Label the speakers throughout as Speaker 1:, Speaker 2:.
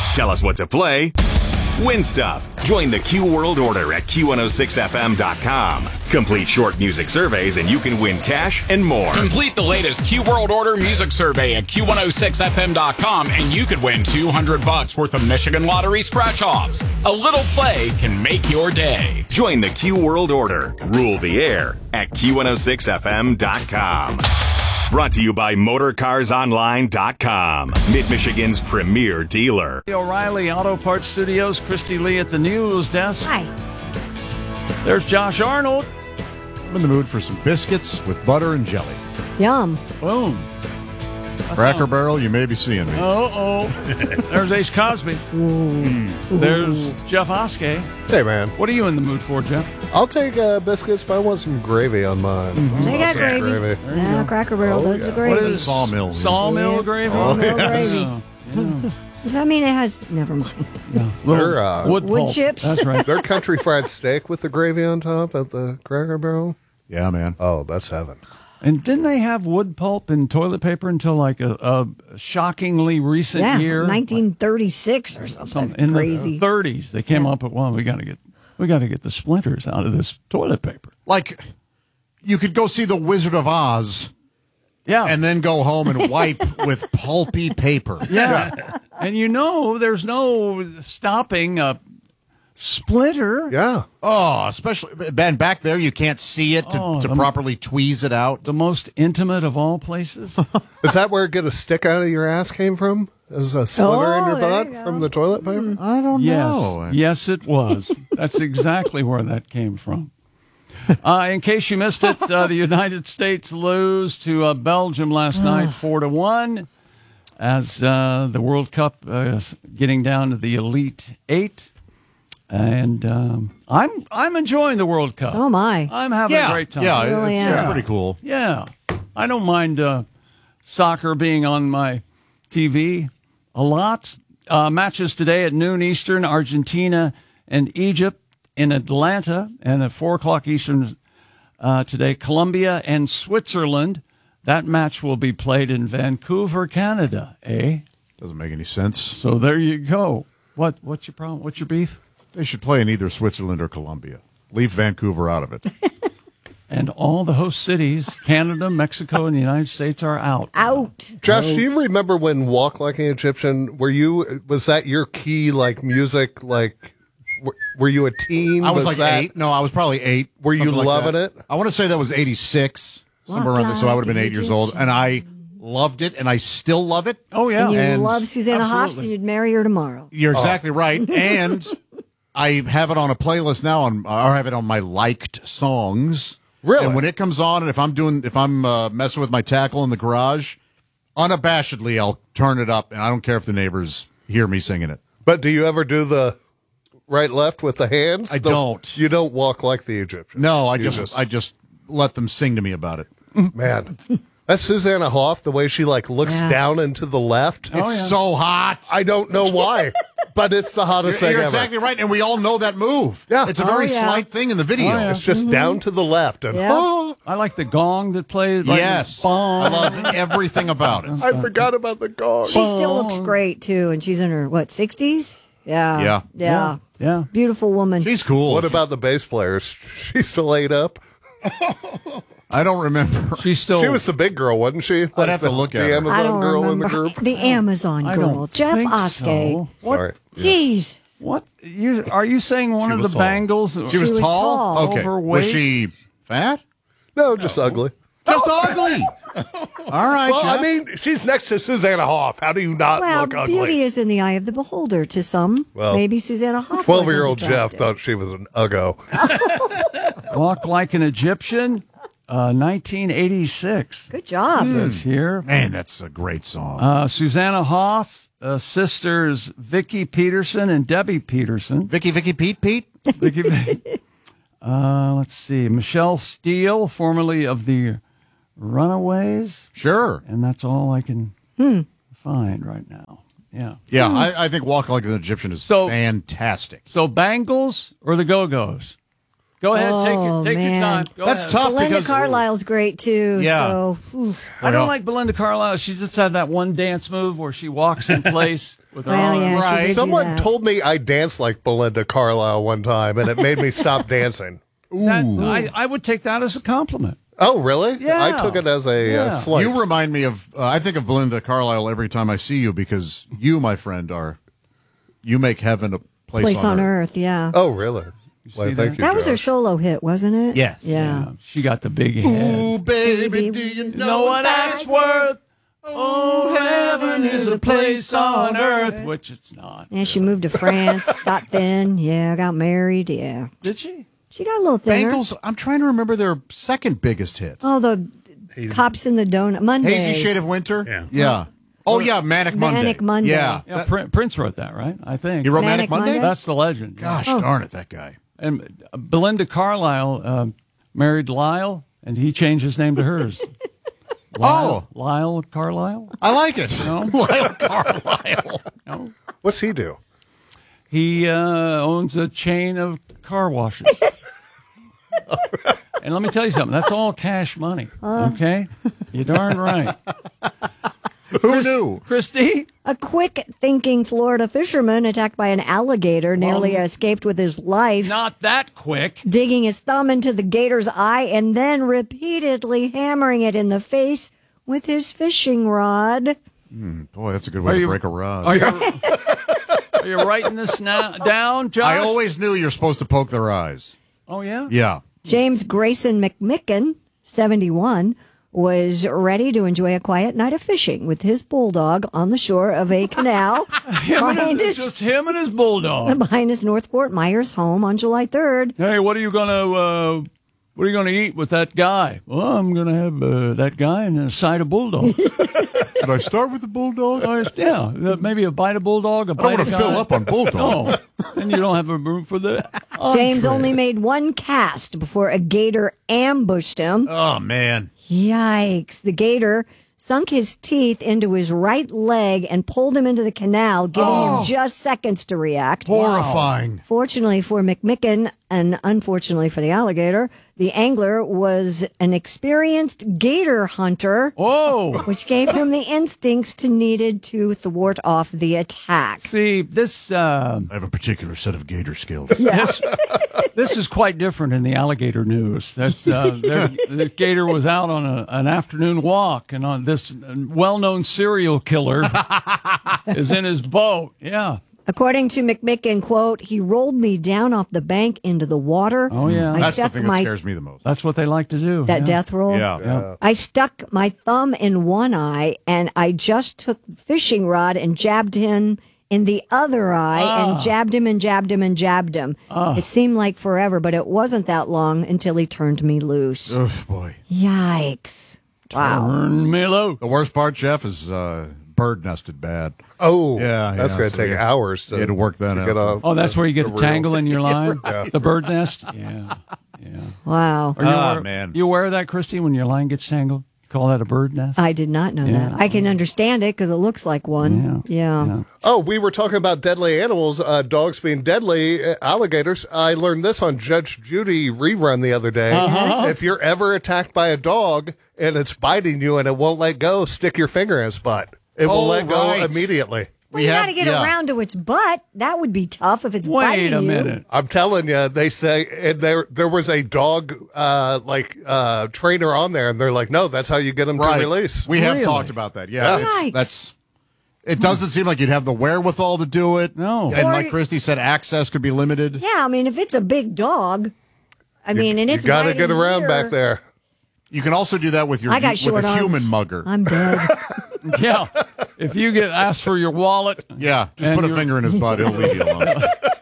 Speaker 1: Tell us what to play. Win stuff. Join the Q World Order at Q106FM.com. Complete short music surveys and you can win cash and more.
Speaker 2: Complete the latest Q World Order music survey at Q106FM.com and you could win $200 worth of Michigan Lottery scratch-offs. A little play can make your day.
Speaker 1: Join the Q World Order. Rule the air at Q106FM.com. Brought to you by MotorCarsOnline.com, Mid-Michigan's premier dealer.
Speaker 3: O'Reilly Auto Parts Studios, Christy Lee at the news desk.
Speaker 4: Hi.
Speaker 3: There's Josh Arnold.
Speaker 5: I'm in the mood for some biscuits with butter and jelly.
Speaker 4: Yum.
Speaker 3: Boom.
Speaker 5: Cracker Barrel, you may be seeing me.
Speaker 3: There's Ace Cosby. There's Jeff Oskey.
Speaker 6: Hey, man.
Speaker 3: What are you in the mood for, Jeff?
Speaker 6: I'll take biscuits, but I want some gravy on mine.
Speaker 4: They got gravy. Yeah, Cracker Barrel does the gravy.
Speaker 3: What is
Speaker 5: Sawmill.
Speaker 3: Sawmill gravy?
Speaker 4: Sawmill gravy.
Speaker 3: Yeah.
Speaker 4: Does that mean it has... Never mind.
Speaker 6: They're,
Speaker 3: Wood pulp.
Speaker 4: chips.
Speaker 3: That's right.
Speaker 6: Their country fried steak with the gravy on top at the Cracker Barrel.
Speaker 5: Yeah, man.
Speaker 6: Oh, that's heaven.
Speaker 3: And didn't they have wood pulp and toilet paper until like a shockingly recent year?
Speaker 4: 1936 or something.
Speaker 3: In
Speaker 4: crazy.
Speaker 3: the 30s, they came up with, well, we got to get the splinters out of this toilet paper.
Speaker 5: Like, you could go see The Wizard of Oz
Speaker 3: Yeah.
Speaker 5: and then go home and wipe with pulpy paper.
Speaker 3: Yeah. And there's no stopping a splinter.
Speaker 6: Yeah.
Speaker 5: Oh, especially, Ben, back there, you can't see it to properly tweeze it out.
Speaker 3: The most intimate of all places.
Speaker 6: Is that where get a stick out of your ass came from? As a splinter in your
Speaker 4: there
Speaker 6: butt
Speaker 4: you go.
Speaker 6: from the toilet paper?
Speaker 5: I don't know.
Speaker 3: Yes, it was. That's exactly where that came from. In case you missed it, the United States lose to Belgium last night, 4-1, as the World Cup is getting down to the Elite Eight. And I'm enjoying the World Cup.
Speaker 4: Oh, my.
Speaker 3: I'm having a great time.
Speaker 5: Yeah,
Speaker 4: Really
Speaker 5: it's
Speaker 4: am.
Speaker 5: pretty cool.
Speaker 3: Yeah, I don't mind soccer being on my TV a lot. Matches today at noon Eastern, Argentina and Egypt in Atlanta, and at 4 o'clock Eastern today, Colombia and Switzerland. That match will be played in Vancouver, Canada,
Speaker 5: Doesn't make any sense.
Speaker 3: So there you go. What's your problem? What's your beef?
Speaker 5: They should play in either Switzerland or Colombia. Leave Vancouver out of it.
Speaker 3: And all the host cities, Canada, Mexico, and the United States, are out.
Speaker 4: Out.
Speaker 6: Josh, do you remember when Walk Like an Egyptian, was that your key, like, music, like, were you a teen?
Speaker 5: I was like 8. No, I was probably 8.
Speaker 6: Were you loving it?
Speaker 5: I want to say that was 86, somewhere around there, so I would have been 8 years old. And I loved it, and I still love it.
Speaker 3: Oh, yeah.
Speaker 4: And you
Speaker 5: And-
Speaker 4: love Susanna Hoffs,
Speaker 3: Absolutely.
Speaker 4: and you'd marry her tomorrow.
Speaker 5: You're exactly right. And I have it on a playlist now, or I have it on my liked songs.
Speaker 6: Really?
Speaker 5: And when it comes on, and if I'm messing with my tackle in the garage, unabashedly I'll turn it up, and I don't care if the neighbors hear me singing it.
Speaker 6: But do you ever do the right left with the hands?
Speaker 5: I don't.
Speaker 6: You don't walk like the Egyptian.
Speaker 5: No, I just let them sing to me about it.
Speaker 6: Man, that's Susanna Hoff, the way she like looks down and to the left.
Speaker 5: It's so hot.
Speaker 6: I don't know why, but it's the hottest thing
Speaker 5: You're
Speaker 6: ever.
Speaker 5: exactly right, and we all know that move.
Speaker 6: Yeah.
Speaker 5: It's a very
Speaker 4: yeah.
Speaker 5: slight thing in the video.
Speaker 6: It's just down to the left. And
Speaker 4: Yeah.
Speaker 3: I like the gong that plays. Like
Speaker 5: Yes.
Speaker 3: bong.
Speaker 5: I love everything about it.
Speaker 6: I forgot about the gong.
Speaker 4: She still looks great, too, and she's in her, 60s? Yeah.
Speaker 5: Yeah.
Speaker 3: Yeah.
Speaker 4: Beautiful woman.
Speaker 5: She's cool.
Speaker 6: What about the bass players? She's still laid up.
Speaker 5: I don't remember.
Speaker 3: She's still.
Speaker 6: She was the big girl, wasn't she?
Speaker 5: I'd have to look at
Speaker 6: the
Speaker 5: her.
Speaker 6: Amazon
Speaker 4: I don't
Speaker 6: girl
Speaker 4: remember.
Speaker 6: in the group.
Speaker 4: The Amazon
Speaker 3: I
Speaker 4: girl.
Speaker 3: don't
Speaker 4: Jeff
Speaker 3: think
Speaker 4: Oskey.
Speaker 3: so.
Speaker 6: Sorry.
Speaker 4: Jeez.
Speaker 3: What? Are you saying one
Speaker 5: She
Speaker 3: of
Speaker 5: was
Speaker 3: the
Speaker 5: tall.
Speaker 3: Bangles?
Speaker 5: She was
Speaker 4: was
Speaker 5: tall?
Speaker 4: tall.
Speaker 5: Okay.
Speaker 3: Overweight?
Speaker 5: Was she fat?
Speaker 6: No, just ugly.
Speaker 5: Just ugly. All right,
Speaker 6: Well,
Speaker 5: Jeff.
Speaker 6: I mean, she's next to Susanna Hoff. How do you not
Speaker 4: Well,
Speaker 6: look ugly?
Speaker 4: beauty is in the eye of the beholder to some.
Speaker 6: Well,
Speaker 4: Maybe Susanna Hoff
Speaker 6: 12-year-old
Speaker 4: wasn't
Speaker 6: Jeff
Speaker 4: attractive.
Speaker 6: thought she was an uggo.
Speaker 3: Walk Like an Egyptian, 1986.
Speaker 4: Good job.
Speaker 3: Says here.
Speaker 5: Man, that's a great song.
Speaker 3: Susanna Hoff, sisters Vicky Peterson and Debbie Peterson.
Speaker 5: Vicky, Pete?
Speaker 3: Vicky, let's see. Michelle Steele, formerly of the Runaways.
Speaker 5: Sure.
Speaker 3: And that's all I can find right now. Yeah.
Speaker 5: Yeah, I think Walk Like an Egyptian is
Speaker 3: So-
Speaker 5: fantastic.
Speaker 3: So Bangles or the Go-Go's? Go ahead, take your
Speaker 4: man.
Speaker 3: time. Go
Speaker 5: That's
Speaker 3: ahead.
Speaker 5: tough
Speaker 4: Belinda
Speaker 5: because
Speaker 4: Carlisle's great, too.
Speaker 5: Yeah.
Speaker 4: So,
Speaker 3: I don't like Belinda Carlisle. She just had that one dance move where she walks in place with her
Speaker 4: Well,
Speaker 3: arms.
Speaker 4: yeah, she
Speaker 5: Right.
Speaker 4: did do
Speaker 6: Someone
Speaker 4: that.
Speaker 6: told me I danced like Belinda Carlisle one time, and it made me stop dancing.
Speaker 3: I would take that as a compliment.
Speaker 6: Oh, really?
Speaker 3: Yeah.
Speaker 6: I took it as a slight.
Speaker 5: You remind me of, I think of Belinda Carlisle every time I see you because you, my friend, you make heaven a place
Speaker 4: on Earth. Yeah.
Speaker 6: Oh, really? Well,
Speaker 3: see
Speaker 6: thank you,
Speaker 4: That was her
Speaker 6: Josh.
Speaker 4: solo hit, wasn't it?
Speaker 5: Yes.
Speaker 4: Yeah.
Speaker 3: She got the big head.
Speaker 5: Ooh, baby, do you know
Speaker 3: what that's worth? Oh, heaven is a place on earth, which it's not.
Speaker 4: And she moved to France, got thin, got married,
Speaker 5: Did she?
Speaker 4: She got a little thinner.
Speaker 5: Bengals, I'm trying to remember their second biggest hit.
Speaker 4: Oh, the Cops in the Donut Mondays.
Speaker 5: Hazy Shade of Winter? Yeah. Oh, yeah, Manic Monday.
Speaker 4: Manic Monday.
Speaker 5: Yeah.
Speaker 3: Yeah, Prince wrote that, right? I think.
Speaker 5: He wrote Manic
Speaker 4: Manic
Speaker 5: Monday?
Speaker 4: Monday?
Speaker 3: That's the legend.
Speaker 5: Gosh darn it, that guy.
Speaker 3: And Belinda Carlisle married Lyle, and he changed his name to hers. Lyle Carlisle?
Speaker 5: I like it.
Speaker 3: No?
Speaker 5: Lyle Carlisle.
Speaker 3: No.
Speaker 6: What's he do?
Speaker 3: He owns a chain of car washes. And let me tell you something. That's all cash money. Okay? You're darn right.
Speaker 5: Who knew?
Speaker 4: Christy? A quick-thinking Florida fisherman attacked by an alligator nearly escaped with his life.
Speaker 3: Not that quick.
Speaker 4: Digging his thumb into the gator's eye and then repeatedly hammering it in the face with his fishing rod.
Speaker 5: Boy, that's a good way to break a rod.
Speaker 3: Are you writing this down, Josh?
Speaker 5: I always knew you're supposed to poke their eyes.
Speaker 3: Oh, yeah?
Speaker 5: Yeah.
Speaker 4: James Grayson McMicken, 71, was ready to enjoy a quiet night of fishing with his bulldog on the shore of a canal
Speaker 3: Just him and his bulldog.
Speaker 4: behind his North Fort Myers home on July 3rd.
Speaker 3: Hey, what are you gonna eat with that guy? Well, I'm gonna have that guy and a side of bulldog.
Speaker 5: Should I start with the bulldog?
Speaker 3: Yeah, maybe a bite of bulldog, a
Speaker 5: I don't
Speaker 3: bite
Speaker 5: want
Speaker 3: of
Speaker 5: to
Speaker 3: guy.
Speaker 5: fill up on bulldog.
Speaker 3: No, and you don't have a room for the
Speaker 4: James
Speaker 3: entree.
Speaker 4: only made one cast before a gator ambushed him.
Speaker 5: Oh, man.
Speaker 4: Yikes. The gator sunk his teeth into his right leg and pulled him into the canal, giving him just seconds to react.
Speaker 5: Horrifying.
Speaker 4: Fortunately for McMicken, and unfortunately for the alligator, the angler was an experienced gator hunter,
Speaker 3: Oh,
Speaker 4: which gave him the instincts needed to thwart off the attack.
Speaker 3: see, this
Speaker 5: I have a particular set of gator skills.
Speaker 3: this is quite different in the alligator news. That's the gator was out on an afternoon walk, and on this well-known serial killer is in his boat. Yeah.
Speaker 4: According to McMicken, quote, he rolled me down off the bank into the water.
Speaker 3: Oh, yeah.
Speaker 4: I
Speaker 5: That's the
Speaker 4: stuck
Speaker 5: thing that
Speaker 4: my
Speaker 5: scares me the most.
Speaker 3: That's what they like to do.
Speaker 4: that
Speaker 3: yeah.
Speaker 4: death roll.
Speaker 5: Yeah.
Speaker 4: I stuck my thumb in one eye, and I just took the fishing rod and jabbed him in the other eye and jabbed him and jabbed him and jabbed him. It seemed like forever, but it wasn't that long until he turned me loose.
Speaker 5: Ugh, boy.
Speaker 4: Yikes. Wow.
Speaker 3: Turn me loose.
Speaker 5: The worst part, Jeff, is bird nested bad.
Speaker 6: Oh,
Speaker 5: Yeah,
Speaker 6: that's
Speaker 5: yeah,
Speaker 6: going to
Speaker 5: so
Speaker 6: take
Speaker 5: you-
Speaker 6: hours to,
Speaker 5: you had to work that
Speaker 6: get
Speaker 5: out.
Speaker 6: a-
Speaker 3: Oh, that's where you get a
Speaker 6: real-
Speaker 3: tangle in your line? The bird nest? Yeah.
Speaker 4: Wow.
Speaker 3: Are you aware,
Speaker 5: man.
Speaker 3: You aware of that, Christy, when your line gets tangled? Call that a bird nest?
Speaker 4: I did not know that. I can understand it because it looks like one. Yeah.
Speaker 6: Oh, we were talking about deadly animals, dogs being deadly, alligators. I learned this on Judge Judy rerun the other day. If you're ever attacked by a dog and it's biting you and it won't let go, stick your finger in its butt. It will let go
Speaker 5: right.
Speaker 6: immediately.
Speaker 4: Well, you got to get around to its butt. That would be tough if it's biting
Speaker 3: Wait a
Speaker 4: you.
Speaker 3: minute.
Speaker 6: I'm telling you, they say and there was a dog trainer on there, and they're like, no, that's how you get them to release.
Speaker 5: We have
Speaker 3: Really?
Speaker 5: talked about that. Yeah.
Speaker 4: Yikes.
Speaker 5: That's. It doesn't seem like you'd have the wherewithal to do it.
Speaker 3: No.
Speaker 5: And
Speaker 4: Or-
Speaker 5: like Christy said, access could be limited.
Speaker 4: Yeah, I mean, if it's a big dog, and it's
Speaker 6: you got to
Speaker 4: biting
Speaker 6: get around
Speaker 4: here,
Speaker 6: back there.
Speaker 5: You can also do that with your
Speaker 4: I got
Speaker 5: with
Speaker 4: short
Speaker 5: a
Speaker 4: arms.
Speaker 5: human mugger.
Speaker 4: I'm dead.
Speaker 3: Yeah. If you get asked for your wallet.
Speaker 5: Yeah, just
Speaker 3: And
Speaker 5: put a
Speaker 3: you're-
Speaker 5: finger in his butt. He'll leave you alone.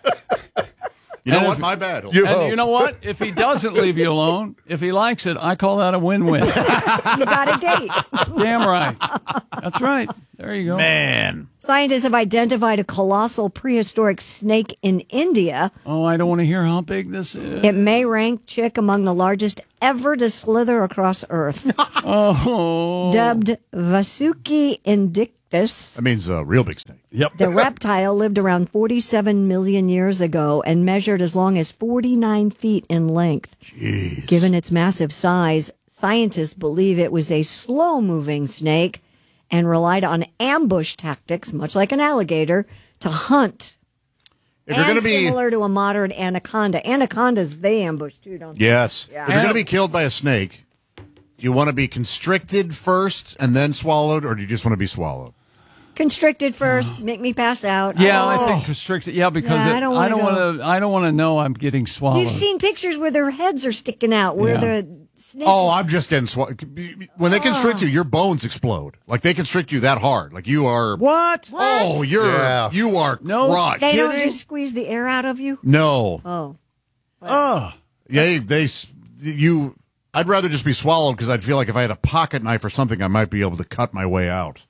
Speaker 5: You know
Speaker 3: And
Speaker 5: what?
Speaker 3: if-
Speaker 5: My bad.
Speaker 3: And you know what? If he doesn't leave you alone, if he likes it, I call that a win-win.
Speaker 4: You got a date.
Speaker 3: Damn right. That's right. There you go.
Speaker 5: Man.
Speaker 4: Scientists have identified a colossal prehistoric snake in India.
Speaker 3: Oh, I don't want to hear how big this is.
Speaker 4: It may rank Chick among the largest ever to slither across Earth.
Speaker 3: Oh.
Speaker 4: Dubbed Vasuki indictus,
Speaker 5: That means a real big snake.
Speaker 3: Yep.
Speaker 4: the reptile lived around 47 million years ago and measured as long as 49 feet in length.
Speaker 5: Jeez.
Speaker 4: Given its massive size, scientists believe it was a slow-moving snake and relied on ambush tactics, much like an alligator, to hunt.
Speaker 5: If you're
Speaker 4: And
Speaker 5: going to be
Speaker 4: similar to a modern anaconda. Anacondas, they ambush too, don't they?
Speaker 5: yes,
Speaker 4: Yeah.
Speaker 5: if you're going to be killed by a snake, do you want to be constricted first and then swallowed, or do you just want to be swallowed?
Speaker 4: Constricted first, make me pass out.
Speaker 3: Yeah,
Speaker 4: Oh.
Speaker 3: I think constricted. Yeah, because
Speaker 4: Yeah, I don't wanna
Speaker 3: I don't want to know I'm getting swallowed.
Speaker 4: You've seen pictures where their heads are sticking out, where
Speaker 3: Yeah.
Speaker 4: the snake.
Speaker 5: Oh, I'm just getting swallowed. When they constrict you, your bones explode. Like they constrict you that hard. Like you are.
Speaker 3: What?
Speaker 5: Oh, you are
Speaker 3: No.
Speaker 5: crushed.
Speaker 4: They don't
Speaker 3: kidding?
Speaker 4: just squeeze the air out of you.
Speaker 5: No.
Speaker 4: Oh,
Speaker 3: Oh,
Speaker 5: You. I'd rather just be swallowed because I'd feel like if I had a pocket knife or something, I might be able to cut my way out.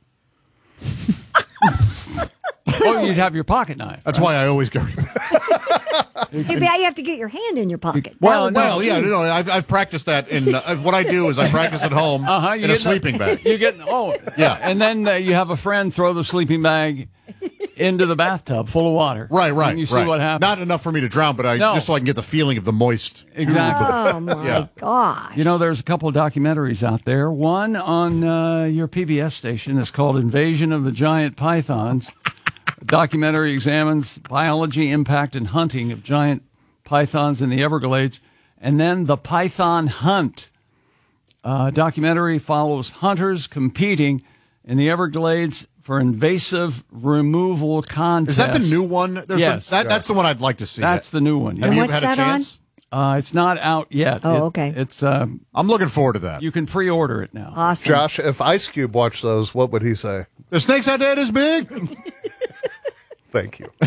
Speaker 3: oh, you'd have your pocket knife.
Speaker 5: That's why I always go.
Speaker 4: too bad you have to get your hand in your pocket.
Speaker 3: Well,
Speaker 4: That would-
Speaker 5: Well, yeah, no, I've practiced that. In what I do is I practice at home
Speaker 3: You
Speaker 5: in a
Speaker 3: get
Speaker 5: sleeping bag.
Speaker 3: You get
Speaker 5: Yeah.
Speaker 3: and then you have a friend throw the sleeping bag into the bathtub full of water.
Speaker 5: Right,
Speaker 3: And you see what happens.
Speaker 5: Not enough for me to drown, but
Speaker 3: No.
Speaker 5: just so I can get the feeling of the moist.
Speaker 3: Exactly.
Speaker 4: Oh my
Speaker 5: Yeah.
Speaker 4: gosh!
Speaker 3: You know, there's a couple of documentaries out there. One on your PBS station is called Invasion of the Giant Pythons. The documentary examines biology, impact, and hunting of giant pythons in the Everglades. And then The Python Hunt. Documentary follows hunters competing in the Everglades for invasive removal contests.
Speaker 5: Is that the new one? There's
Speaker 3: Yes.
Speaker 5: That's the one I'd like to see.
Speaker 3: That's the new one.
Speaker 5: Have
Speaker 4: And
Speaker 5: you
Speaker 4: what's
Speaker 5: had a
Speaker 4: that on?
Speaker 5: chance?
Speaker 3: It's not out yet.
Speaker 4: Oh, okay.
Speaker 3: It's
Speaker 5: I'm looking forward to that.
Speaker 3: you can pre-order it now.
Speaker 4: Awesome.
Speaker 6: Josh, if Ice Cube watched those, what would he say?
Speaker 5: The snake's head is big.
Speaker 6: Thank you.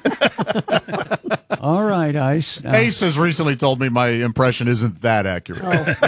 Speaker 3: All right, Ice.
Speaker 5: Ace has recently told me my impression isn't that accurate.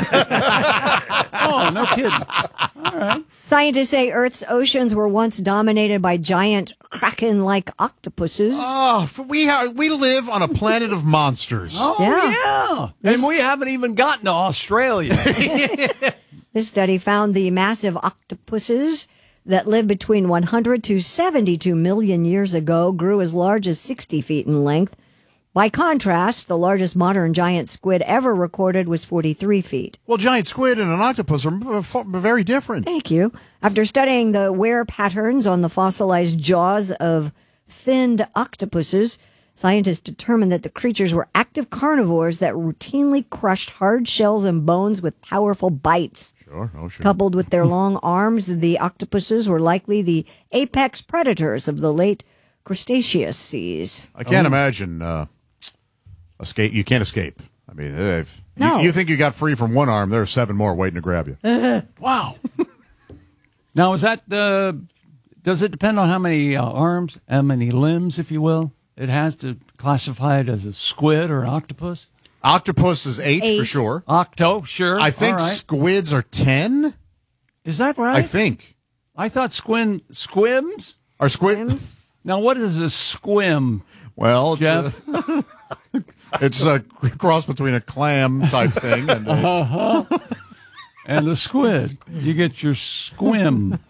Speaker 3: Oh, no kidding.
Speaker 4: Scientists say Earth's oceans were once dominated by giant kraken-like octopuses.
Speaker 5: Oh, we live on a planet of monsters.
Speaker 3: Oh, yeah. And we haven't even gotten to Australia.
Speaker 4: This study found the massive octopuses that lived between 100 to 72 million years ago grew as large as 60 feet in length. By contrast, the largest modern giant squid ever recorded was 43 feet.
Speaker 5: Well, giant squid and an octopus are very different.
Speaker 4: Thank you. After studying the wear patterns on the fossilized jaws of finned octopuses, scientists determined that the creatures were active carnivores that routinely crushed hard shells and bones with powerful bites.
Speaker 5: Sure, oh sure.
Speaker 4: Coupled with their long arms, the octopuses were likely the apex predators of the late Cretaceous.
Speaker 5: I can't imagine escape. You can't escape. I mean,
Speaker 4: No.
Speaker 5: you think you got free from one arm? There are 7 more waiting to grab you.
Speaker 3: Wow. Now, is that does it depend on how many arms, how many limbs, if you will, it has to classify it as a squid or an octopus?
Speaker 5: Octopus is 8 for
Speaker 4: 8.
Speaker 5: sure.
Speaker 3: Octo, sure.
Speaker 5: I think
Speaker 3: All right.
Speaker 5: squids are 10.
Speaker 3: Is that right?
Speaker 5: I think.
Speaker 3: I thought squims.
Speaker 5: Are squid?
Speaker 3: Now, what is a squim?
Speaker 5: Well, it's
Speaker 3: Jeff?
Speaker 5: it's a cross between a clam type thing and a,
Speaker 3: And a squid. You get your squim.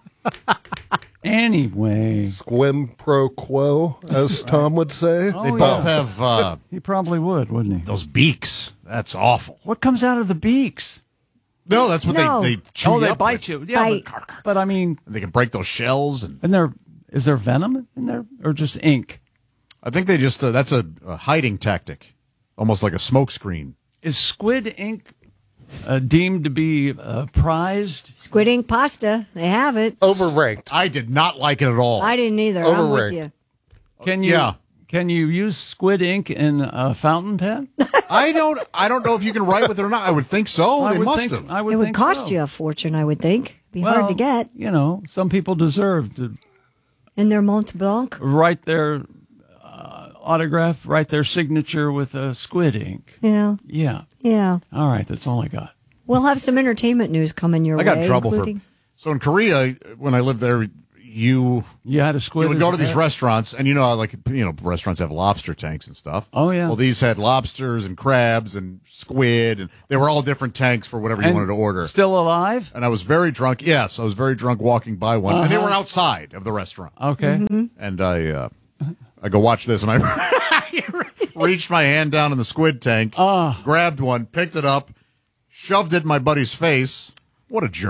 Speaker 3: Anyway,
Speaker 6: Squim pro quo, as Tom would say.
Speaker 5: they both have
Speaker 3: he probably would, wouldn't he?
Speaker 5: those beaks. That's awful.
Speaker 3: What comes out of the beaks?
Speaker 5: No, that's what
Speaker 4: No.
Speaker 5: they chew
Speaker 3: Oh,
Speaker 5: you
Speaker 3: they
Speaker 5: up
Speaker 3: bite
Speaker 5: with.
Speaker 3: you. Yeah,
Speaker 4: Bite.
Speaker 3: but I mean,
Speaker 5: They can break those shells, and
Speaker 3: is there venom in there or just ink?
Speaker 5: I think they just that's a hiding tactic, almost like a smoke screen.
Speaker 3: Is squid ink deemed to be prized?
Speaker 4: Squid ink pasta, they have it.
Speaker 6: Overranked.
Speaker 5: I did not like it at all.
Speaker 4: I didn't either. I'm with
Speaker 6: Overranked.
Speaker 4: you.
Speaker 3: Can you?
Speaker 5: Yeah.
Speaker 3: Can you use squid ink in a fountain pen?
Speaker 5: I don't know if you can write with it or not. I would think so.
Speaker 3: I
Speaker 5: They
Speaker 3: would
Speaker 5: must
Speaker 3: think,
Speaker 5: have.
Speaker 3: I would
Speaker 4: It would
Speaker 3: think
Speaker 4: cost
Speaker 3: so.
Speaker 4: you a fortune, I would think. Be
Speaker 3: Well,
Speaker 4: hard to get.
Speaker 3: You know, some people deserve to
Speaker 4: In their Mont Blanc.
Speaker 3: write their autograph, write their signature with squid ink.
Speaker 4: Yeah,
Speaker 3: Yeah.
Speaker 4: yeah.
Speaker 3: All right, that's all I got.
Speaker 4: We'll have some entertainment news coming your way.
Speaker 5: I got in trouble
Speaker 4: including-
Speaker 5: So in Korea, when I lived there, you
Speaker 3: You had a squid.
Speaker 5: would go to
Speaker 3: as a
Speaker 5: these
Speaker 3: pet?
Speaker 5: restaurants, and restaurants have lobster tanks and stuff.
Speaker 3: Oh, yeah.
Speaker 5: Well, these had lobsters and crabs and squid, and they were all different tanks for whatever you
Speaker 3: And
Speaker 5: wanted to order.
Speaker 3: Still alive?
Speaker 5: And I was very drunk. Yes, I was very drunk walking by one, and they were outside of the restaurant.
Speaker 3: Okay.
Speaker 4: Mm-hmm.
Speaker 5: And I go watch this, and I reached my hand down in the squid tank, grabbed one, picked it up, shoved it in my buddy's face. What a jerk!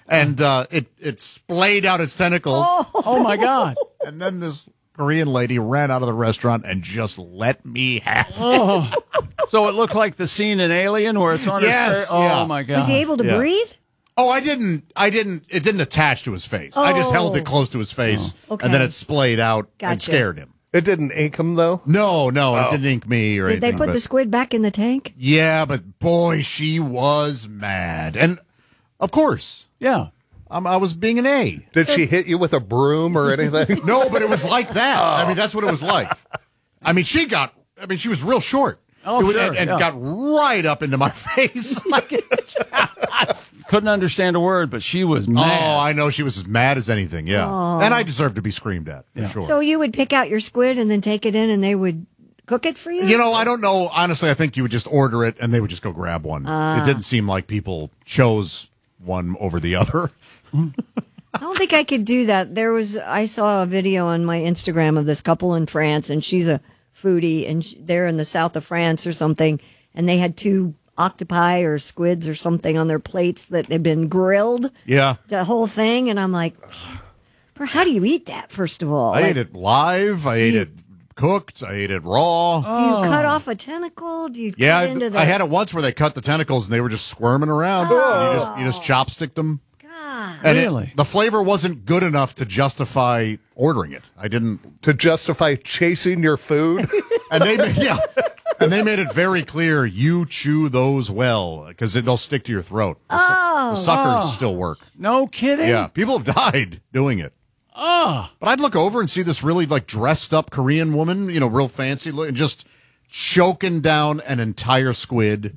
Speaker 5: And it splayed out its tentacles.
Speaker 3: Oh, my God.
Speaker 5: And then this Korean lady ran out of the restaurant and just let me have it.
Speaker 3: Oh. So it looked like the scene in Alien where it's on his face? Oh,
Speaker 5: yeah.
Speaker 3: my God.
Speaker 4: Was he able to breathe?
Speaker 5: Oh, it didn't attach to his face. I just held it close to his face,
Speaker 4: okay.
Speaker 5: and then it splayed out and
Speaker 4: Gotcha.
Speaker 5: scared him.
Speaker 6: It didn't ink him, though?
Speaker 5: No, it didn't ink me or
Speaker 4: Did
Speaker 5: anything.
Speaker 4: they put the squid back in the tank?
Speaker 5: Yeah, but boy, she was mad. And, of course,
Speaker 3: Yeah.
Speaker 5: I was being an A.
Speaker 6: Did she hit you with a broom or anything?
Speaker 5: No, but it was like that. I mean, that's what it was like. I mean, she was real short.
Speaker 3: Oh,
Speaker 5: It was-
Speaker 3: sure,
Speaker 5: and
Speaker 3: yeah.
Speaker 5: got right up into my face.
Speaker 3: Couldn't understand a word, but she was
Speaker 5: Oh,
Speaker 3: mad.
Speaker 5: I know she was as mad as anything, yeah. And I deserve to be screamed at, for sure.
Speaker 4: So you would pick out your squid and then take it in and they would cook it for you?
Speaker 5: You know, I don't know. Honestly, I think you would just order it and they would just go grab one. It didn't seem like people chose one over the other.
Speaker 4: I don't think I could do that. I saw a video on my Instagram of this couple in France, and she's a foodie, and they're in the south of France or something, and they had 2 octopi or squids or something on their plates that had been grilled.
Speaker 5: Yeah.
Speaker 4: The whole thing, and I'm like, how do you eat that, first of all?
Speaker 5: I ate it live. I ate it cooked. I ate it raw.
Speaker 4: Do you cut off a tentacle? Do you
Speaker 5: Yeah,
Speaker 4: cut into the...
Speaker 5: I had it once where they cut the tentacles and they were just squirming around. And you just chopsticked them.
Speaker 4: God.
Speaker 5: And
Speaker 3: Really?
Speaker 5: the flavor wasn't good enough to justify ordering it. I didn't.
Speaker 6: To justify chasing your food?
Speaker 5: And they made it very clear you chew those well because they'll stick to your throat. The suckers still work.
Speaker 3: No kidding?
Speaker 5: Yeah, people have died doing it. But I'd look over and see this really like dressed up Korean woman, real fancy, and just choking down an entire squid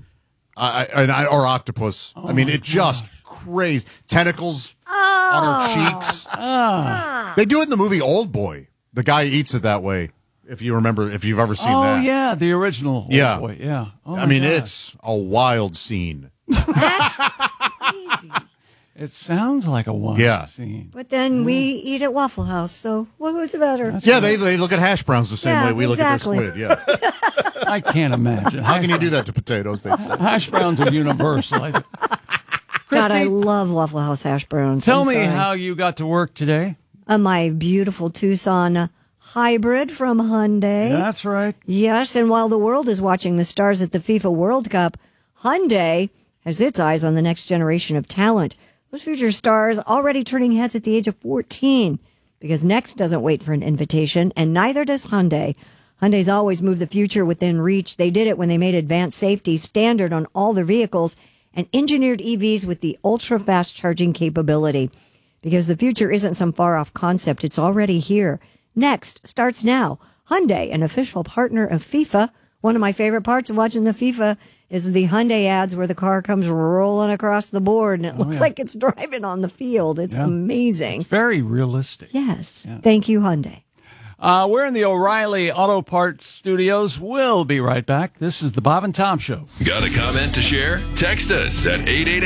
Speaker 5: or octopus. I mean, it just crazy tentacles on her cheeks. They do it in the movie Old Boy. The guy eats it that way. If you remember, if you've ever seen that.
Speaker 3: Oh, yeah, the original.
Speaker 5: Yeah.
Speaker 3: Boy, yeah. Oh,
Speaker 5: I
Speaker 3: my
Speaker 5: mean,
Speaker 3: God.
Speaker 5: it's a wild scene.
Speaker 4: That's crazy.
Speaker 3: It sounds like a wild
Speaker 5: Yeah.
Speaker 3: scene.
Speaker 4: But then we eat at Waffle House, so what was better?
Speaker 5: Yeah, they look at hash browns the same
Speaker 4: Yeah,
Speaker 5: way we
Speaker 4: exactly.
Speaker 5: look at their squid. Yeah.
Speaker 3: I can't imagine.
Speaker 5: How can you do that to potatoes? They say.
Speaker 3: Hash browns are universal. I think.
Speaker 4: God, I
Speaker 3: Christy,
Speaker 4: love Waffle House hash browns.
Speaker 3: tell
Speaker 4: I'm
Speaker 3: me
Speaker 4: sorry.
Speaker 3: how you got to work today.
Speaker 4: My beautiful Tucson hybrid from Hyundai.
Speaker 3: That's right.
Speaker 4: Yes, and while the world is watching the stars at the FIFA World Cup, Hyundai has its eyes on the next generation of talent. Those future stars already turning heads at the age of 14, because Next doesn't wait for an invitation, and neither does Hyundai. Hyundai's always moved the future within reach. They did it when they made advanced safety standard on all their vehicles and engineered EVs with the ultra-fast charging capability. Because the future isn't some far-off concept, it's already here. Next starts now. Hyundai, an official partner of FIFA. One of my favorite parts of watching the FIFA is the Hyundai ads where the car comes rolling across the board and it looks like it's driving on the field. It's amazing.
Speaker 3: It's very realistic.
Speaker 4: Yes. Thank you, Hyundai.
Speaker 3: We're in the O'Reilly Auto Parts studios. We'll be right back. This is the Bob and Tom Show.
Speaker 7: Got a comment to share? Text us at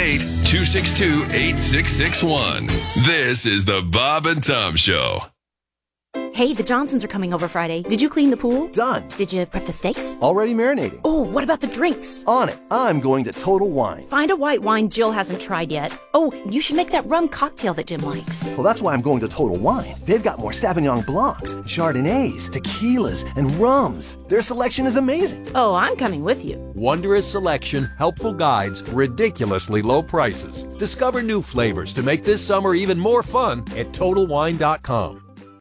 Speaker 7: 888-262-8661. This is the Bob and Tom Show.
Speaker 8: Hey, the Johnsons are coming over Friday. Did you clean the pool?
Speaker 9: Done.
Speaker 8: Did you prep the steaks?
Speaker 9: Already marinating.
Speaker 8: Oh, what about the drinks?
Speaker 9: On it. I'm going to Total Wine.
Speaker 8: Find a white wine Jill hasn't tried yet. Oh, you should make that rum cocktail that Jim likes.
Speaker 9: Well, that's why I'm going to Total Wine. They've got more Sauvignon Blancs, Chardonnays, tequilas, and rums. Their selection is amazing.
Speaker 8: Oh, I'm coming with you.
Speaker 10: Wondrous selection, helpful guides, ridiculously low prices. Discover new flavors to make this summer even more fun at TotalWine.com.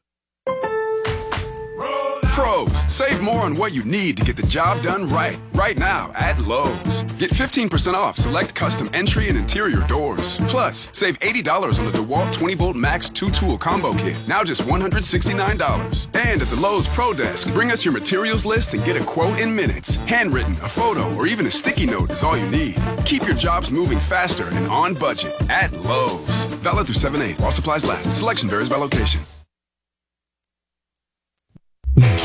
Speaker 11: Pros, save more on what you need to get the job done right now at Lowe's. Get 15% off select custom entry and interior doors. Plus, save $80 on the DeWalt 20-volt Max 2-tool combo kit, now just $169. And at the Lowe's Pro Desk, bring us your materials list and get a quote in minutes. Handwritten, a photo, or even a sticky note is all you need. Keep your jobs moving faster and on budget at Lowe's. Valid through 7/8 while supplies last. Selection varies by location.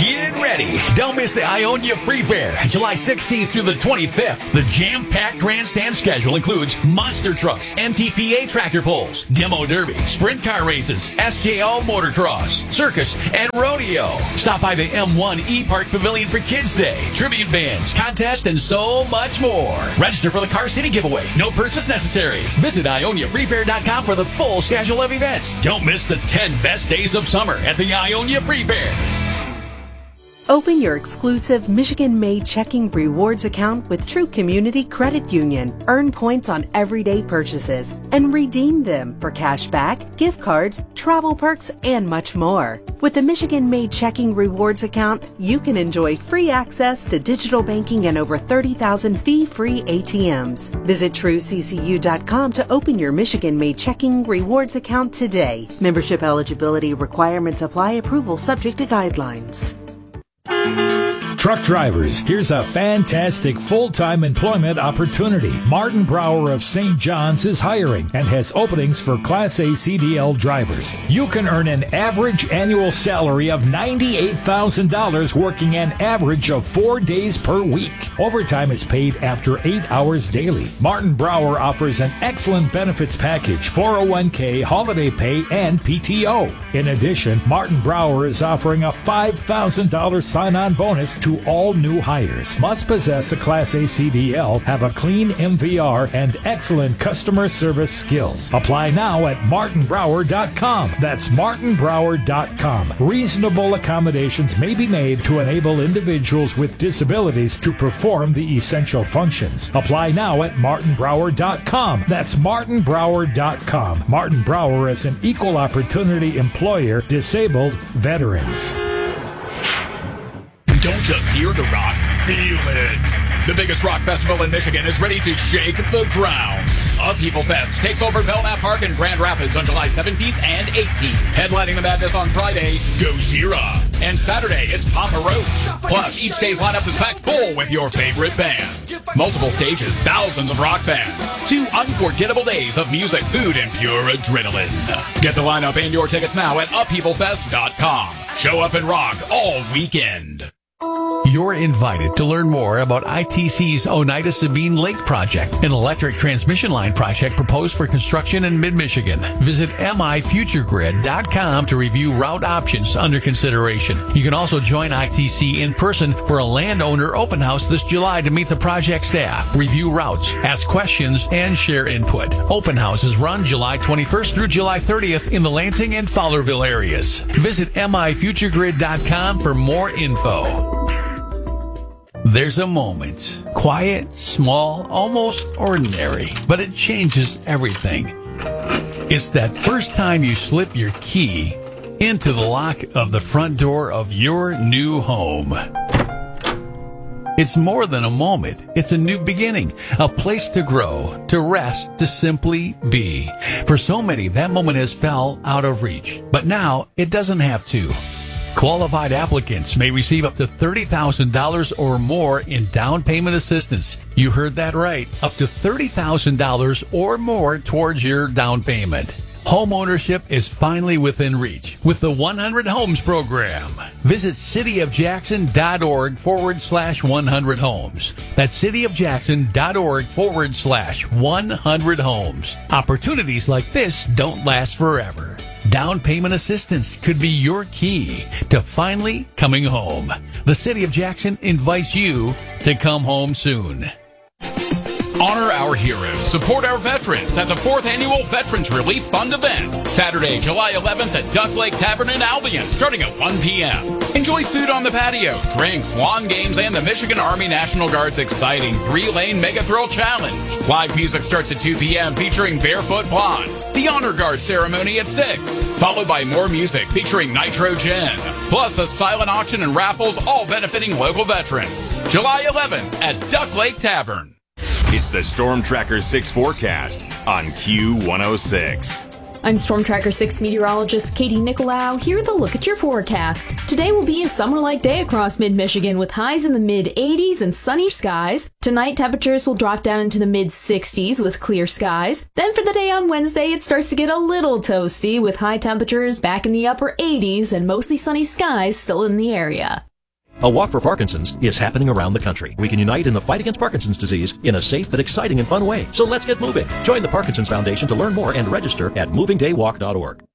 Speaker 12: Get ready. Don't miss the Ionia Free Fair, July 16th through the 25th. The jam-packed grandstand schedule includes monster trucks, MTPA tractor pulls, demo derby, sprint car races, SJO motocross, circus, and rodeo. Stop by the M1 E-Park Pavilion for Kids Day, tribute bands, contest, and so much more. Register for the Car City giveaway. No purchase necessary. Visit IoniaFreeFair.com for the full schedule of events. Don't miss the 10 best days of summer at the Ionia Free Fair.
Speaker 13: Open your exclusive Michigan-made checking rewards account with True Community Credit Union. Earn points on everyday purchases and redeem them for cash back, gift cards, travel perks, and much more. With the Michigan-made checking rewards account, you can enjoy free access to digital banking and over 30,000 fee-free ATMs. Visit TrueCCU.com to open your Michigan-made checking rewards account today. Membership eligibility requirements apply. Approval subject to guidelines.
Speaker 14: Truck drivers, here's a fantastic full-time employment opportunity. Martin Brower of St. John's is hiring and has openings for Class A CDL drivers. You can earn an average annual salary of $98,000 working an average of 4 days per week. Overtime is paid after 8 hours daily. Martin Brower offers an excellent benefits package, 401k, holiday pay, and PTO. In addition, Martin Brower is offering a $5,000 sign-on bonus to all new hires. Must possess a Class A CDL, have a clean MVR, and excellent customer service skills. Apply now at martinbrower.com. That's martinbrower.com. Reasonable accommodations may be made to enable individuals with disabilities to perform the essential functions. Apply now at martinbrower.com. That's martinbrower.com. Martin Brower is an equal opportunity employer, disabled veterans.
Speaker 2: Don't just hear the rock, feel it. The biggest rock festival in Michigan is ready to shake the ground. Upheaval Fest takes over Belknap Park in Grand Rapids on July 17th and 18th. Headlining the madness on Friday, Gojira. And Saturday, it's Papa Roach. Plus, each day's lineup is packed full with your favorite band. Multiple stages, thousands of rock bands. 2 unforgettable days of music, food, and pure adrenaline. Get the lineup and your tickets now at upheavalfest.com. Show up and rock all weekend.
Speaker 12: You're invited to learn more about ITC's Oneida Sabine Lake project, an electric transmission line project proposed for construction in mid-Michigan. Visit mifuturegrid.com to review route options under consideration. You can also join ITC in person for a landowner open house this July to meet the project staff, review routes, ask questions, and share input. Open houses run July 21st through July 30th in the Lansing and Fowlerville areas. Visit mifuturegrid.com for more info. There's a moment. Quiet, small, almost ordinary, but it changes everything. It's that first time you slip your key into the lock of the front door of your new home. It's more than a moment. It's a new beginning, a place to grow, to rest, to simply be. For so many, that moment has fell out of reach, but now it doesn't have to. Qualified applicants may receive up to $30,000 or more in down payment assistance. You heard that right. Up to $30,000 or more towards your down payment. Home ownership is finally within reach with the 100 Homes program. Visit cityofjackson.org/100 homes. That's cityofjackson.org/100 homes. Opportunities like this don't last forever. Down payment assistance could be your key to finally coming home. The City of Jackson invites you to come home soon.
Speaker 2: Honor our heroes. Support our veterans at the 4th Annual Veterans Relief Fund event. Saturday, July 11th at Duck Lake Tavern in Albion, starting at 1 p.m. Enjoy food on the patio, drinks, lawn games, and the Michigan Army National Guard's exciting 3-lane Mega Thrill Challenge. Live music starts at 2 p.m. featuring Barefoot Blonde. The Honor Guard ceremony at 6, followed by more music featuring Nitro Gin, plus a silent auction and raffles, all benefiting local veterans. July 11th at Duck Lake Tavern.
Speaker 1: It's the Storm Tracker 6 forecast on Q106.
Speaker 15: I'm Storm Tracker 6 meteorologist Katie Nicolau. Here with a look at your forecast. Today will be a summer-like day across mid-Michigan with highs in the mid-80s and sunny skies. Tonight, temperatures will drop down into the mid-60s with clear skies. Then for the day on Wednesday, it starts to get a little toasty with high temperatures back in the upper 80s and mostly sunny skies still in the area.
Speaker 16: A Walk for Parkinson's is happening around the country. We can unite in the fight against Parkinson's disease in a safe but exciting and fun way. So let's get moving. Join the Parkinson's Foundation to learn more and register at movingdaywalk.org.